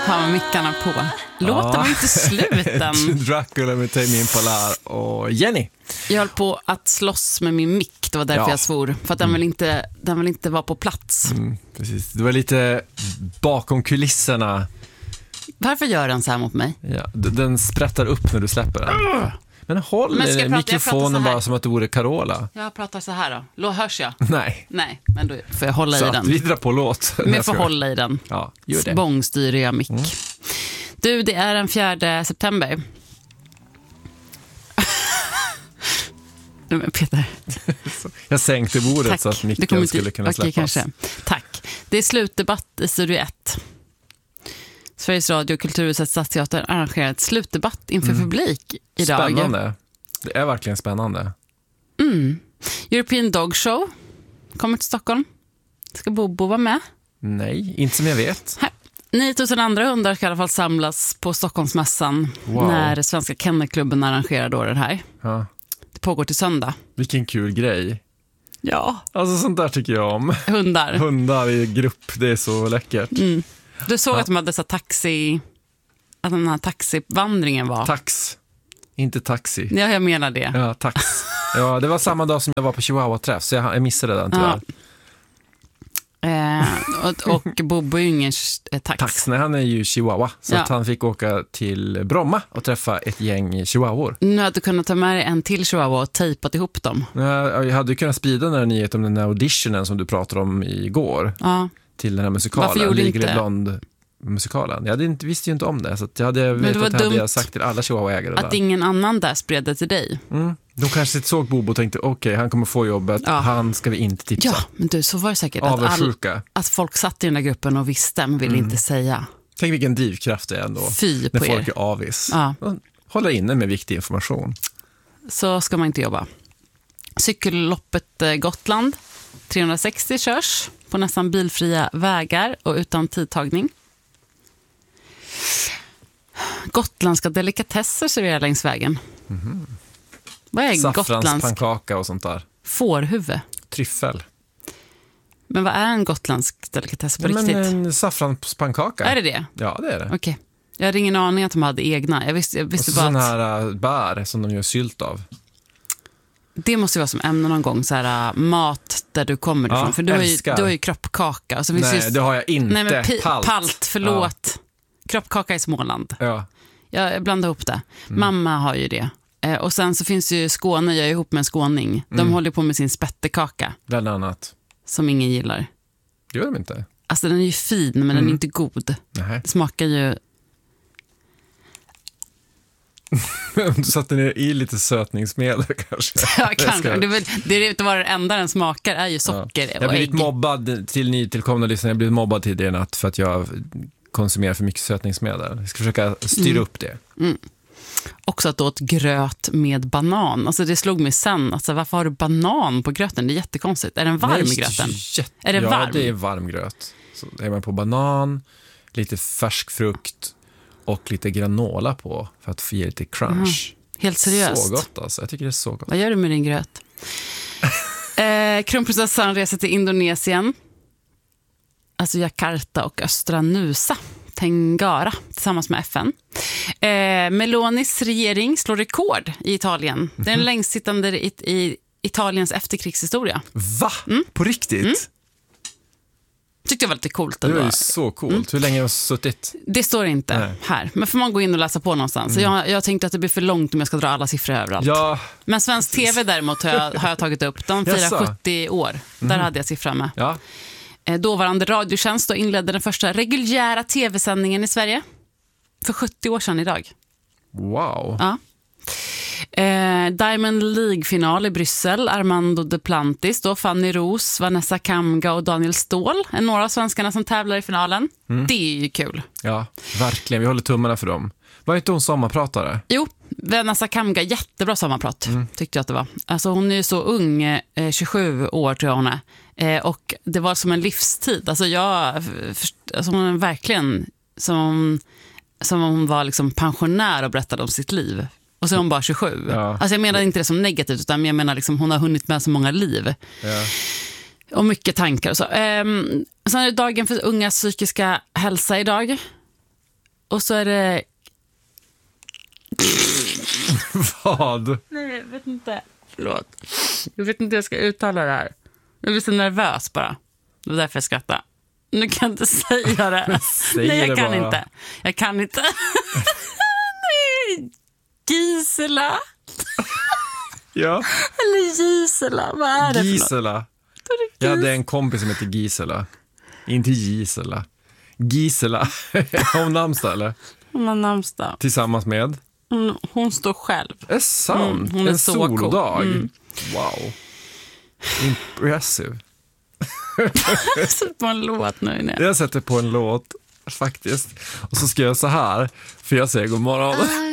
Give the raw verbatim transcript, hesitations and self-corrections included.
har man mickarna på. Låter Ja. man inte sluten. Dracula med Tame Impala och Jenny. Jag höll på att slåss med min mick. Det var därför Ja. jag svor. För att den vill inte, den vill inte vara på plats. Mm, precis. Det var lite bakom kulisserna. Varför gör den så här mot mig? Ja, d- den sprättar upp när du släpper den. Men håll Men ska jag i prata- jag pratar så mikrofonen här. bara som att det vore Carola. Jag pratar så här då. Lå, hörs jag? Nej, Nej, men då får jag hålla så i att den. vi drar på låt. Men jag får hålla i den. Ja, gör det. Bångstyriga mick. Mm. Du, det är den fjärde september. Nej, men Peter. Jag sänkte bordet Tack. så att Det micken kommer inte- skulle kunna okej, släppas. kanske. Tack. Det är slutdebatt i Studio ett. Sveriges Radio och Kulturhuset Stadsteatern arrangerar ett slutdebatt inför Mm. publik idag. Spännande. Det är verkligen spännande. Mm. European Dog Show kommer till Stockholm. Ska Bobo vara med? Nej, inte som jag vet. Här. nio tusen andra hundar ska i alla fall samlas på Stockholmsmässan Wow. när Svenska Kennelklubben arrangerar då den här. Ja. Det pågår till söndag. Vilken kul grej. Ja. Alltså sånt där tycker jag om. Hundar. Hundar i grupp, det är så läckert. Mm. Du såg Ja. att de hade så taxi... Att den här taxivandringen var... Tax, inte taxi. Ja, jag menar det. Ja, tax. Ja, det var samma dag som jag var på Chihuahua-träff, så jag, jag missade den tyvärr. Ja. Eh, och, och Bobo är ju ingen eh, tax. Tax, nej, han är ju chihuahua, så Ja. att han fick åka till Bromma och träffa ett gäng chihuahuor. Nu hade du kunnat ta med dig en till chihuahua och tejpat ihop dem. Jag hade ju kunnat sprida den här nyheten om den här auditionen som du pratade om igår Ja. till den här musikalen. Varför gjorde Legally inte? Blonde-musikalen. Jag hade inte, visste ju inte om det, så att jag hade, vet det var att det hade dumt jag sagt till alla chihuahua-ägare Att där. ingen annan där spred det till dig. Mm. De kanske såg Bobo och tänkte, okej, han kommer få jobbet, Ja. han ska vi inte tipsa. Ja, men du, så var det säkert. Att, all, Avundsjuka. att folk satt i den där gruppen och visste, men ville Mm. inte säga. Tänk vilken drivkraft det är ändå. Fy När på folk er. är avis. Ja. Hålla inne med viktig information. Så ska man inte jobba. Cykelloppet eh, Gotland trehundrasextio körs på nästan bilfria vägar och utan tidtagning. Gotländska delikatesser serverar längs vägen. Mm-hmm. Vad är gotländsk Saffranspannkaka och sånt där. fårhuvud? Tryffel. Men vad är en gotländsk delikatess på Ja, men riktigt? en saffranspannkaka. Är det det? Ja, det är det. Okej. Jag hade ingen aning att de hade egna. Jag visste, jag Och visste så bara sån att här äh, bär som de gör sylt av. det måste vara som ämne någon gång. Så här, äh, mat där du kommer Ja, ifrån. För du har, ju, älskar. du har ju kroppkaka. Och så finns Nej, ju, det har jag inte. nej, men pi- palt. palt. Förlåt. Kroppkaka i Småland. Ja. Jag blandar ihop det. Mm. Mamma har ju det. Eh, och sen så finns ju Skåne, jag är ihop med en skåning. De Mm. håller på med sin spettekaka Bland annat. som ingen gillar. Gör de inte? Alltså den är ju fin, men den är Mm. inte god. Nej. Det smakar ju... Du satte ner i lite sötningsmedel kanske. Ja, Jag kanske. ska- Det är väl- det är inte bara det enda den smakar är ju socker Jag har och blivit ägg. mobbad till nytillkomna lyssnare. Jag har blivit mobbad tidigare i natt för att jag konsumerar för mycket sötningsmedel. Jag ska försöka styra Mm. upp det. Också att du åt gröt med banan. Alltså det slog mig sen. Alltså, varför har du banan på gröten? Det är jättekonstigt. Är den varm Nej, i gröten? jätte- Är det ja, varm? det är varm gröt. Så är man på banan, lite färsk frukt och lite granola på för att få ge lite crunch. Helt seriöst. Så gott alltså. Jag tycker det är så gott. Vad gör du med din gröt? eh, kronprinsessan reser till Indonesien. Alltså Jakarta och östra Nusa. Tenggara tillsammans med F N. Eh, Melonis regering slår rekord i Italien. Det är den längst sittande i, i Italiens efterkrigshistoria. Va? På riktigt? Tyckte jag var lite coolt Det ändå. var ju så coolt. Hur länge har jag suttit? Det står inte Nej. här. Men får man gå in och läsa på någonstans. Så jag, jag tänkte att det blir för långt om jag ska dra alla siffror överallt. Ja, Men svensk tv däremot har jag, har jag tagit upp. De firar Jaså? sjuttio år. Där hade jag siffran med. ja. Eh, Dåvarande Radiotjänst då inledde den första reguljära tv-sändningen i Sverige. För sjuttio år sedan idag. Wow. Ja. Eh, Diamond League-final i Bryssel. Armando Duplantis, då, Fanny Ros, Vanessa Kamga och Daniel Ståhl är några av svenskarna som tävlar i finalen. Det är ju kul. Ja, verkligen. Vi håller tummarna för dem. Var inte hon sommarpratare? Jo, Vanessa Kamga, jättebra sommarprat tyckte jag att det var. Alltså hon är ju så ung, eh, tjugosju år tror jag hon är. Eh, och det var som en livstid. Alltså jag, först, alltså hon är verkligen som, som om hon var liksom pensionär och berättade om sitt liv. Och så är hon bara tjugosju. Ja. Alltså jag menar inte det som negativt, utan jag menar liksom hon har hunnit med så många liv. Ja. Och mycket tankar och så. Ehm, sen är det dagen för ungas psykiska hälsa idag. Och så är det... Vad? Nej, jag vet inte. Förlåt. Jag vet inte hur jag ska uttala det här. Jag blir så nervös bara. Det var därför jag skrattade. Nu kan jag inte säga det. Säg Nej, jag det kan bara. inte. Jag kan inte. Nej. Gisela. Ja. Eller Gisela. Vad är det för något? Gisela. Jag hade en kompis som heter Gisela. Inte Gisela. Gisela. Har hon namnsdag eller? Hon har namnsdag. Tillsammans med? Hon, hon står själv. Är sant? Mm, hon är en så solodag. cool. Mm. Wow. Impressive. Jag sätter på en låt nu. Nej. Jag sätter på en låt faktiskt. Och så ska jag så här. För jag säger god morgon.